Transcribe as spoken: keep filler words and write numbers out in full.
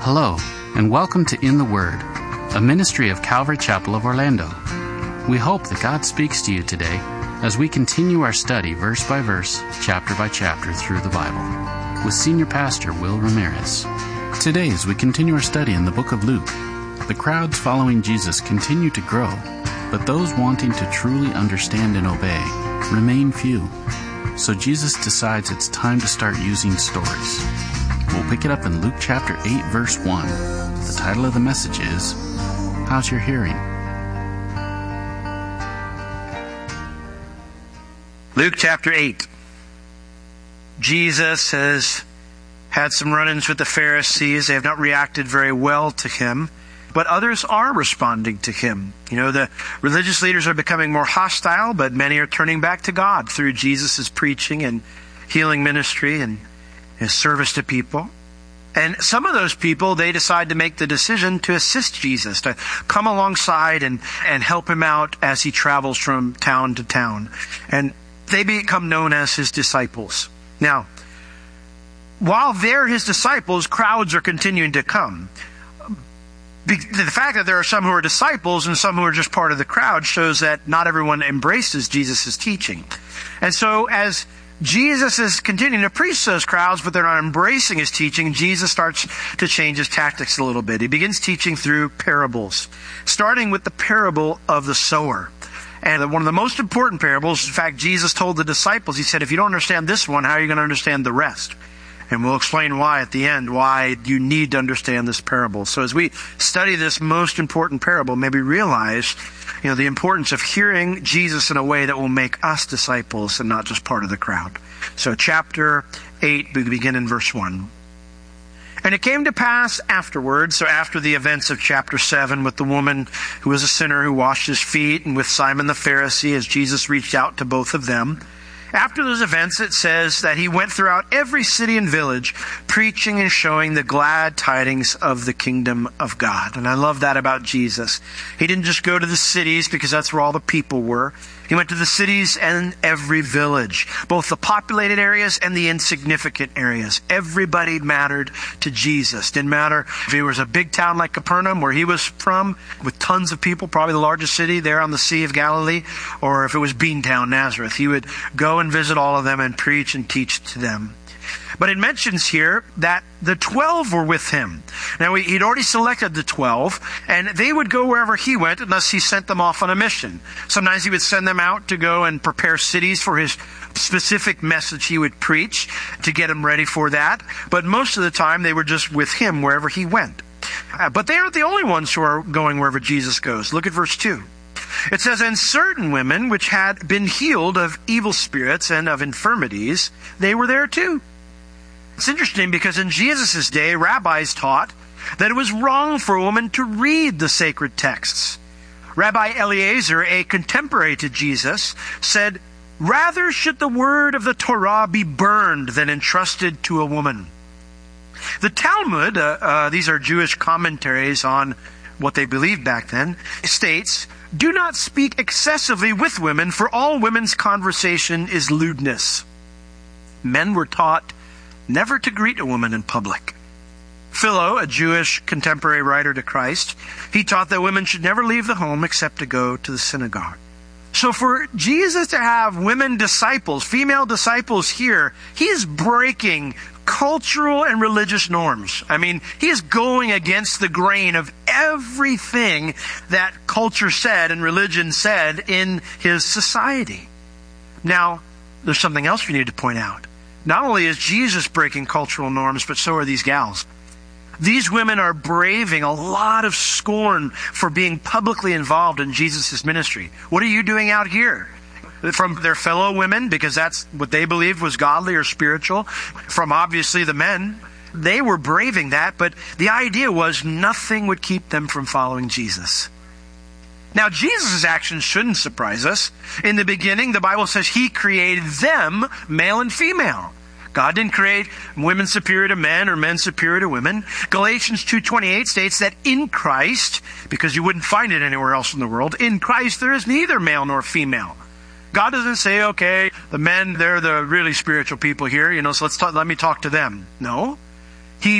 Hello, and welcome to In the Word, a ministry of Calvary Chapel of Orlando. We hope that God speaks to you today as we continue our study verse by verse, chapter by chapter through the Bible, with Senior Pastor Will Ramirez. Today, as we continue our study in the book of Luke, the crowds following Jesus continue to grow, but those wanting to truly understand and obey remain few. So Jesus decides it's time to start using stories. We'll pick it up in Luke chapter eight, verse one. The title of the message is, How's Your Hearing? Luke chapter eight. Jesus has had some run-ins with the Pharisees. They have not reacted very well to him, but others are responding to him. You know, the religious leaders are becoming more hostile, but many are turning back to God through Jesus' preaching and healing ministry and his service to people. And some of those people, they decide to make the decision to assist Jesus, to come alongside and, and help him out as he travels from town to town. And they become known as his disciples. Now, while they're his disciples, crowds are continuing to come. The fact that there are some who are disciples and some who are just part of the crowd shows that not everyone embraces Jesus' teaching. And so as Jesus is continuing to preach to those crowds, but they're not embracing his teaching, Jesus starts to change his tactics a little bit. He begins teaching through parables, starting with the parable of the sower. And one of the most important parables, in fact, Jesus told the disciples, he said, if you don't understand this one, how are you going to understand the rest? And we'll explain why at the end, why you need to understand this parable. So as we study this most important parable, maybe realize, you know, the importance of hearing Jesus in a way that will make us disciples and not just part of the crowd. So chapter eight, we begin in verse one. And it came to pass afterwards, so after the events of chapter seven with the woman who was a sinner who washed his feet, and with Simon the Pharisee as Jesus reached out to both of them. After those events, it says that he went throughout every city and village, preaching and showing the glad tidings of the kingdom of God. And I love that about Jesus. He didn't just go to the cities because that's where all the people were. He went to the cities and every village, both the populated areas and the insignificant areas. Everybody mattered to Jesus. Didn't matter if it was a big town like Capernaum, where he was from, with tons of people, probably the largest city there on the Sea of Galilee, or if it was Beantown, Nazareth. He would go and visit all of them and preach and teach to them. But it mentions here that the twelve were with him. Now, he'd already selected the twelve, and they would go wherever he went unless he sent them off on a mission. Sometimes he would send them out to go and prepare cities for his specific message he would preach to get them ready for that. But most of the time, they were just with him wherever he went. Uh, but they aren't the only ones who are going wherever Jesus goes. Look at verse two. It says, and certain women which had been healed of evil spirits and of infirmities, they were there too. It's interesting because in Jesus' day, rabbis taught that it was wrong for a woman to read the sacred texts. Rabbi Eliezer, a contemporary to Jesus, said, rather should the word of the Torah be burned than entrusted to a woman. The Talmud, uh, uh, these are Jewish commentaries on what they believed back then, states, do not speak excessively with women, for all women's conversation is lewdness. Men were taught never to greet a woman in public. Philo, a Jewish contemporary writer to Christ, he taught that women should never leave the home except to go to the synagogue. So for Jesus to have women disciples, female disciples here, he is breaking cultural and religious norms. I mean, he is going against the grain of everything that culture said and religion said in his society. Now, there's something else we need to point out. Not only is Jesus breaking cultural norms, but so are these gals. These women are braving a lot of scorn for being publicly involved in Jesus' ministry. What are you doing out here? From their fellow women, because that's what they believed was godly or spiritual. From obviously the men. They were braving that, but the idea was nothing would keep them from following Jesus. Now, Jesus' actions shouldn't surprise us. In the beginning, the Bible says he created them, male and female. God didn't create women superior to men or men superior to women. Galatians two twenty-eight states that in Christ, because you wouldn't find it anywhere else in the world, in Christ there is neither male nor female. God doesn't say, okay, the men, they're the really spiritual people here, you know, so let's talk, let me talk to them. No.